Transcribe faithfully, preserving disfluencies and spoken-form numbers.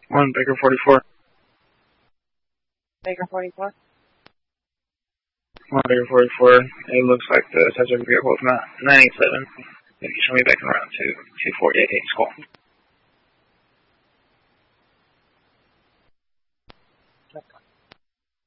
One Baker forty-four. Baker forty-four. One Baker forty-four. It looks like the subject vehicle is not nine eighty-seven. If you show me back around to two forty-eight eight school. Check.